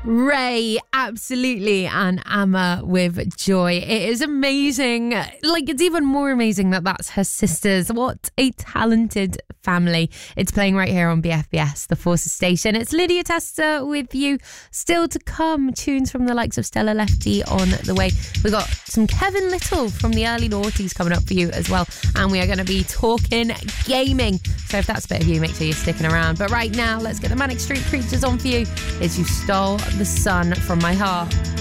Ray, absolutely, and Amma with Joy. It is amazing. Like, it's even more amazing that that's her sisters. What a talented family. It's playing right here on BFBS, the Forces station. It's Lydia Tester with you. Still to come, tunes from the likes of Stella Lefty on the way. We got some Kevin Little from the early noughties coming up for you as well. And we are going to be talking gaming. So if that's a bit of you, make sure you're sticking around. But right now, let's get the Manic Street Preachers on for you as You Stole the Sun from My Heart.